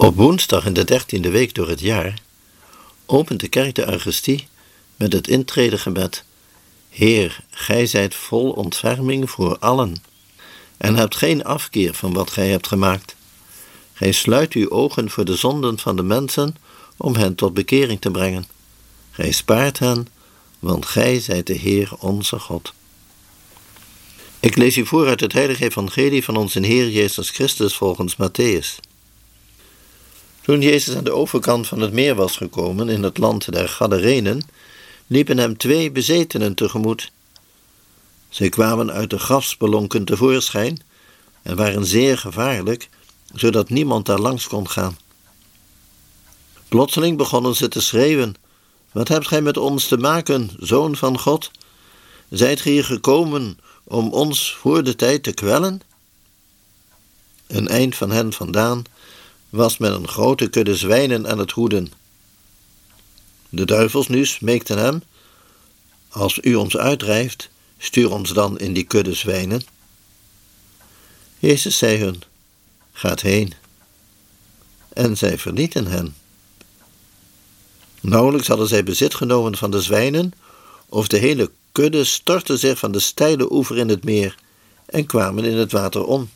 Op woensdag in de 13e week door het jaar opent de kerk de Eucharistie met het intredegebed: Heer, gij zijt vol ontferming voor allen en hebt geen afkeer van wat gij hebt gemaakt. Gij sluit uw ogen voor de zonden van de mensen om hen tot bekering te brengen. Gij spaart hen, want gij zijt de Heer onze God. Ik lees u voor uit het heilige evangelie van onze Heer Jezus Christus volgens Mattheüs. Toen Jezus aan de overkant van het meer was gekomen in het land der Gadarenen, liepen hem 2 bezetenen tegemoet. Zij kwamen uit de grafspelonken tevoorschijn en waren zeer gevaarlijk, zodat niemand daar langs kon gaan. Plotseling begonnen ze te schreeuwen: Wat hebt gij met ons te maken, Zoon van God? Zijt gij hier gekomen om ons voor de tijd te kwellen? Een eind van hen vandaan was met een grote kudde zwijnen aan het hoeden. De duivels nu smeekten hem: Als u ons uitdrijft, stuur ons dan in die kudde zwijnen. Jezus zei hun: Gaat heen. En zij verlieten hen. Nauwelijks hadden zij bezit genomen van de zwijnen, of de hele kudde stortte zich van de steile oever in het meer en kwamen in het water om.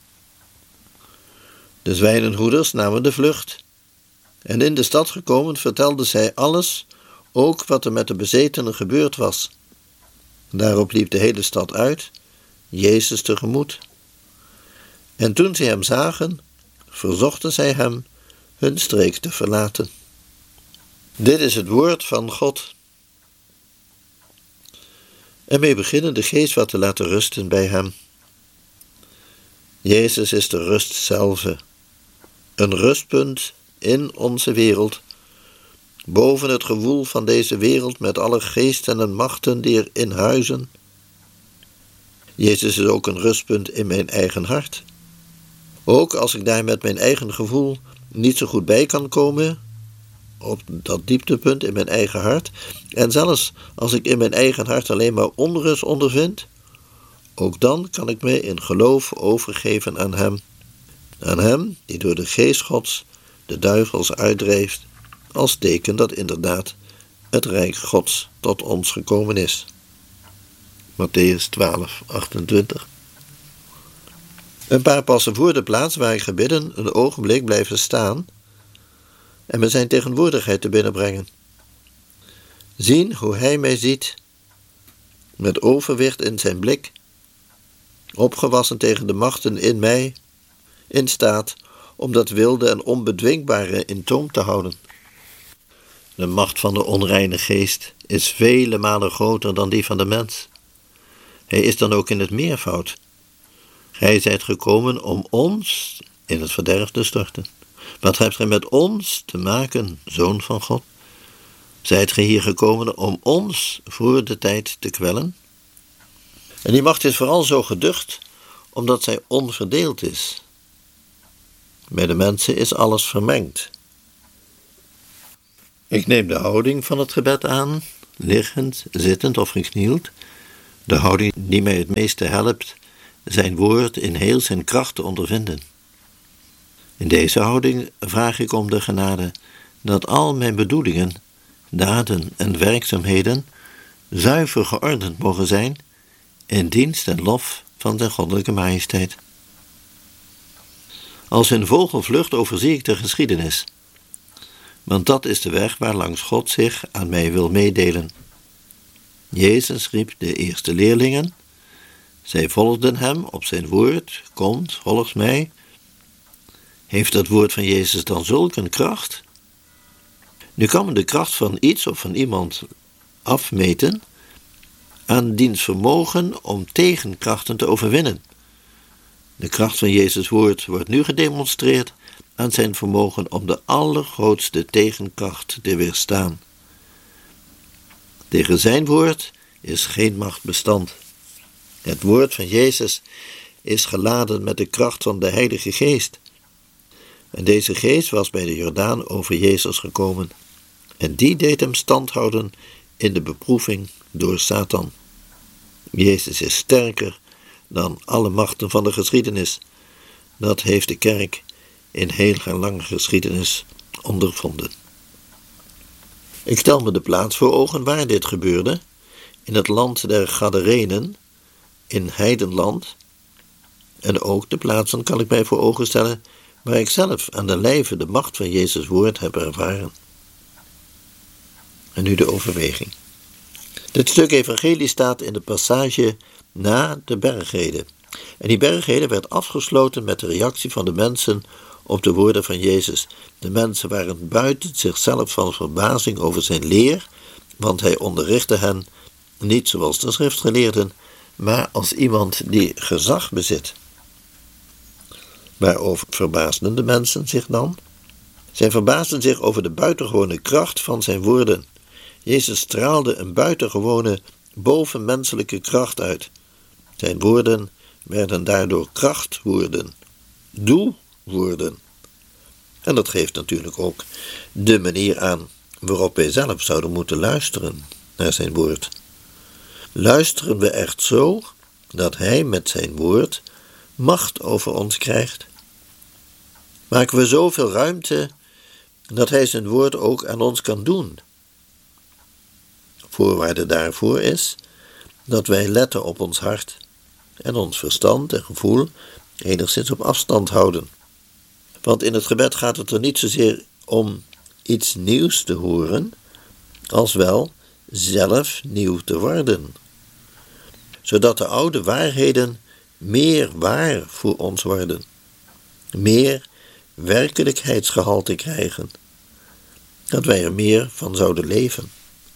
De zwijnenhoeders namen de vlucht, en in de stad gekomen vertelden zij alles, ook wat er met de bezetenen gebeurd was. Daarop liep de hele stad uit, Jezus tegemoet. En toen zij hem zagen, verzochten zij hem hun streek te verlaten. Dit is het woord van God. Ermee beginnen de geest wat te laten rusten bij hem. Jezus is de rust zelf, een rustpunt in onze wereld, boven het gewoel van deze wereld met alle geesten en machten die erin huizen. Jezus is ook een rustpunt in mijn eigen hart. Ook als ik daar met mijn eigen gevoel niet zo goed bij kan komen, op dat dieptepunt in mijn eigen hart, en zelfs als ik in mijn eigen hart alleen maar onrust ondervind, ook dan kan ik me in geloof overgeven aan hem. Aan hem die door de geest Gods de duivels uitdreef, als teken dat inderdaad het rijk Gods tot ons gekomen is. Mattheüs 12, 28. Een paar passen voor de plaats waar ik gebidden een ogenblik blijven staan en me zijn tegenwoordigheid te binnenbrengen. Zien hoe hij mij ziet, met overwicht in zijn blik, opgewassen tegen de machten in mij, in staat om dat wilde en onbedwingbare in toom te houden. De macht van de onreine geest is vele malen groter dan die van de mens. Hij is dan ook in het meervoud. Gij zijt gekomen om ons in het verderf te storten. Wat hebt gij met ons te maken, Zoon van God? Zijt gij hier gekomen om ons voor de tijd te kwellen? En die macht is vooral zo geducht, omdat zij onverdeeld is. Bij de mensen is alles vermengd. Ik neem de houding van het gebed aan, liggend, zittend of geknield. De houding die mij het meeste helpt zijn woord in heel zijn kracht te ondervinden. In deze houding vraag ik om de genade dat al mijn bedoelingen, daden en werkzaamheden zuiver geordend mogen zijn in dienst en lof van zijn goddelijke majesteit. Als in vogelvlucht overzie ik de geschiedenis, want dat is de weg waarlangs God zich aan mij wil meedelen. Jezus riep de eerste leerlingen. Zij volgden hem op zijn woord: Komt, volg mij. Heeft dat woord van Jezus dan zulk een kracht? Nu kan men de kracht van iets of van iemand afmeten aan diens vermogen om tegenkrachten te overwinnen. De kracht van Jezus' woord wordt nu gedemonstreerd aan zijn vermogen om de allergrootste tegenkracht te weerstaan. Tegen zijn woord is geen macht bestand. Het woord van Jezus is geladen met de kracht van de Heilige Geest. En deze geest was bij de Jordaan over Jezus gekomen. En die deed hem stand houden in de beproeving door Satan. Jezus is sterker dan alle machten van de geschiedenis. Dat heeft de kerk in heel haar lange geschiedenis ondervonden. Ik stel me de plaats voor ogen waar dit gebeurde, in het land der Gadarenen, in heidenland, en ook de plaatsen kan ik mij voor ogen stellen waar ik zelf aan de lijve de macht van Jezus' woord heb ervaren. En nu de overweging. Dit stuk evangelie staat in de passage na de bergrede. En die bergrede werd afgesloten met de reactie van de mensen op de woorden van Jezus. De mensen waren buiten zichzelf van verbazing over zijn leer, want hij onderrichtte hen niet zoals de schriftgeleerden, maar als iemand die gezag bezit. Waarover verbaasden de mensen zich dan? Zij verbaasden zich over de buitengewone kracht van zijn woorden. Jezus straalde een buitengewone, bovenmenselijke kracht uit. Zijn woorden werden daardoor krachtwoorden, doelwoorden. En dat geeft natuurlijk ook de manier aan waarop wij zelf zouden moeten luisteren naar zijn woord. Luisteren we echt zo dat hij met zijn woord macht over ons krijgt? Maken we zoveel ruimte dat hij zijn woord ook aan ons kan doen? Voorwaarde daarvoor is dat wij letten op ons hart en ons verstand en gevoel enigszins op afstand houden. Want in het gebed gaat het er niet zozeer om iets nieuws te horen, als wel zelf nieuw te worden. Zodat de oude waarheden meer waar voor ons worden, meer werkelijkheidsgehalte krijgen, dat wij er meer van zouden leven.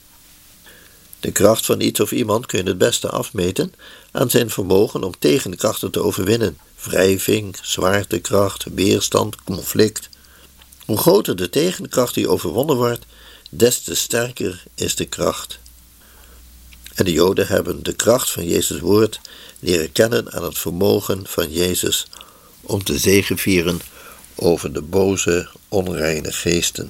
De kracht van iets of iemand kun je het beste afmeten aan zijn vermogen om tegenkrachten te overwinnen. Wrijving, zwaartekracht, weerstand, conflict. Hoe groter de tegenkracht die overwonnen wordt, des te sterker is de kracht. En de Joden hebben de kracht van Jezus' woord leren kennen aan het vermogen van Jezus om te zegevieren over de boze, onreine geesten.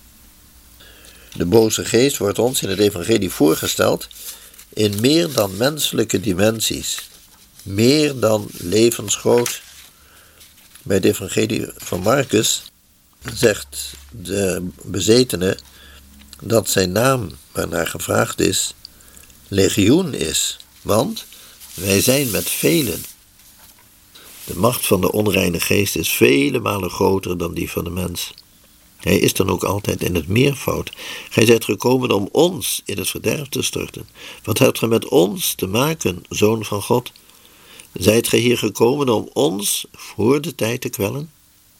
De boze geest wordt ons in het evangelie voorgesteld in meer dan menselijke dimensies, meer dan levensgroot. Bij het evangelie van Marcus zegt de bezetene dat zijn naam, waarnaar gevraagd is, legioen is, want wij zijn met velen. De macht van de onreine geest is vele malen groter dan die van de mens. Hij is dan ook altijd in het meervoud. Gij zijt gekomen om ons in het verderf te storten. Wat hebt gij met ons te maken, Zoon van God? Zijt gij hier gekomen om ons voor de tijd te kwellen?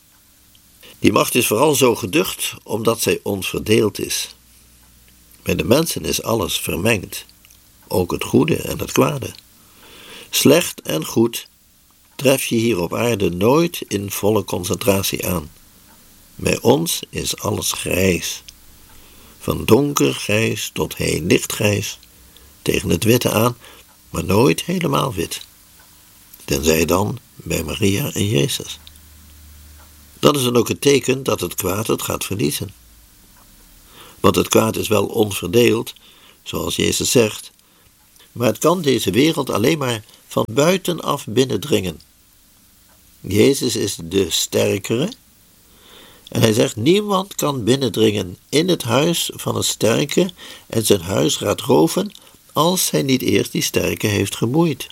Die macht is vooral zo geducht omdat zij onverdeeld is. Bij de mensen is alles vermengd, ook het goede en het kwade. Slecht en goed tref je hier op aarde nooit in volle concentratie aan. Bij ons is alles grijs, van donkergrijs tot heel lichtgrijs, tegen het witte aan, maar nooit helemaal wit. Tenzij dan bij Maria en Jezus. Dat is dan ook het teken dat het kwaad het gaat verliezen. Want het kwaad is wel onverdeeld, zoals Jezus zegt, maar het kan deze wereld alleen maar van buitenaf binnendringen. Jezus is de sterkere en hij zegt, niemand kan binnendringen in het huis van een sterke en zijn huisraad roven als hij niet eerst die sterke heeft geboeid.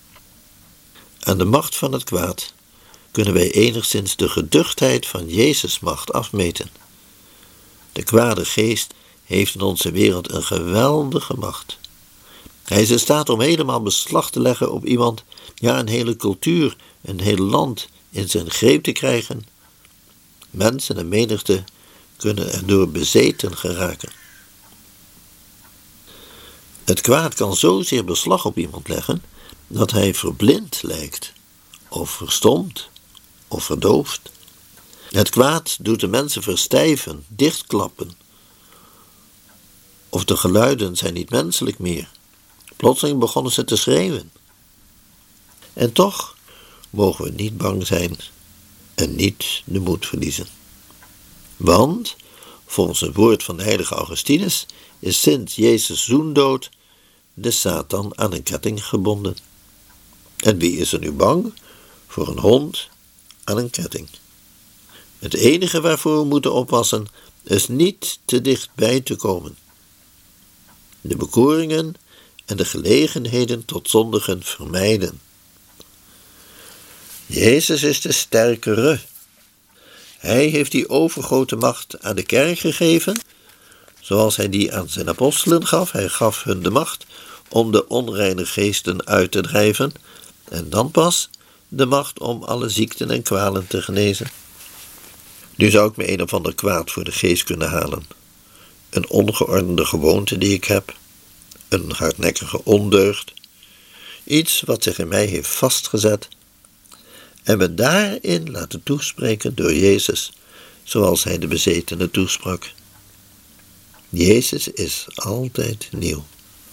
Aan de macht van het kwaad kunnen wij enigszins de geduchtheid van Jezus' macht afmeten. De kwade geest heeft in onze wereld een geweldige macht. Hij is in staat om helemaal beslag te leggen op iemand, ja, een hele cultuur, een heel land in zijn greep te krijgen. Mensen en menigte kunnen erdoor bezeten geraken. Het kwaad kan zozeer beslag op iemand leggen dat hij verblind lijkt, of verstomd, of verdoofd. Het kwaad doet de mensen verstijven, dichtklappen. Of de geluiden zijn niet menselijk meer. Plotseling begonnen ze te schreeuwen. En toch mogen we niet bang zijn en niet de moed verliezen. Want, volgens het woord van de heilige Augustinus, is sinds Jezus' zoendood de Satan aan een ketting gebonden. En wie is er nu bang voor een hond aan een ketting? Het enige waarvoor we moeten oppassen is niet te dichtbij te komen. De bekoringen en de gelegenheden tot zondigen vermijden. Jezus is de sterkere. Hij heeft die overgrote macht aan de kerk gegeven, zoals hij die aan zijn apostelen gaf. Hij gaf hun de macht om de onreine geesten uit te drijven en dan pas de macht om alle ziekten en kwalen te genezen. Nu zou ik me een of ander kwaad voor de geest kunnen halen. Een ongeordende gewoonte die ik heb, een hardnekkige ondeugd, iets wat zich in mij heeft vastgezet en me daarin laten toespreken door Jezus, zoals hij de bezetene toesprak. Jezus is altijd nieuw.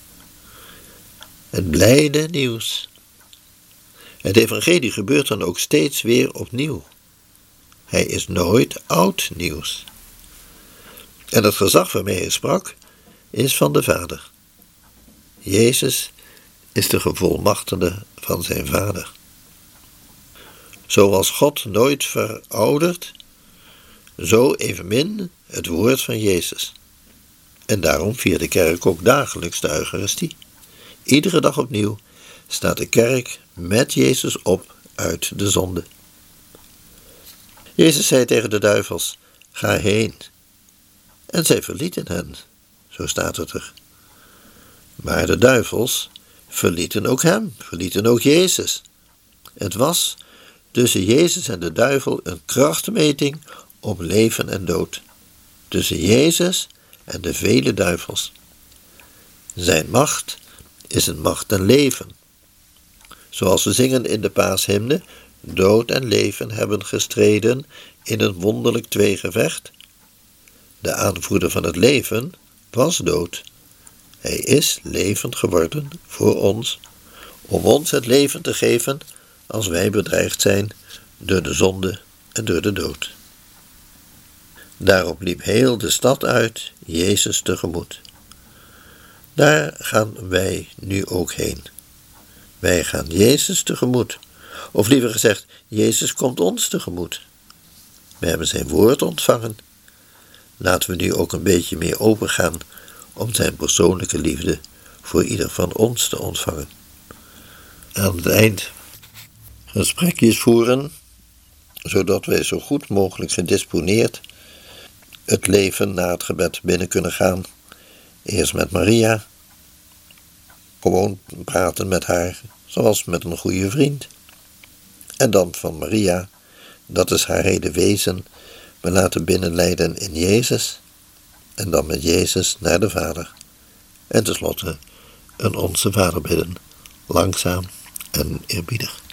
Het blijde nieuws. Het evangelie gebeurt dan ook steeds weer opnieuw. Hij is nooit oud nieuws. En het gezag waarmee hij sprak is van de Vader. Jezus is de gevolmachtigde van zijn Vader. Zoals God nooit veroudert, zo evenmin het woord van Jezus. En daarom viert de kerk ook dagelijks de Eucharistie. Iedere dag opnieuw staat de kerk met Jezus op uit de zonde. Jezus zei tegen de duivels: ga heen. En zij verlieten hen, zo staat het er. Maar de duivels verlieten ook hem, verlieten ook Jezus. Het was tussen Jezus en de duivel een krachtmeting om leven en dood. Tussen Jezus en de vele duivels. Zijn macht is een macht en leven. Zoals we zingen in de paashymne: dood en leven hebben gestreden in een wonderlijk tweegevecht. De aanvoerder van het leven was dood. Hij is levend geworden voor ons, om ons het leven te geven als wij bedreigd zijn door de zonde en door de dood. Daarop liep heel de stad uit Jezus tegemoet. Daar gaan wij nu ook heen. Wij gaan Jezus tegemoet. Of liever gezegd, Jezus komt ons tegemoet. We hebben zijn woord ontvangen. Laten we nu ook een beetje meer opengaan om zijn persoonlijke liefde voor ieder van ons te ontvangen. Aan het eind gesprekjes voeren, zodat wij zo goed mogelijk gedisponeerd het leven na het gebed binnen kunnen gaan. Eerst met Maria, gewoon praten met haar, zoals met een goede vriend. En dan van Maria, dat is haar hele wezen, we laten binnenleiden in Jezus. En dan met Jezus naar de Vader. En tenslotte een Onze Vader bidden, langzaam en eerbiedig.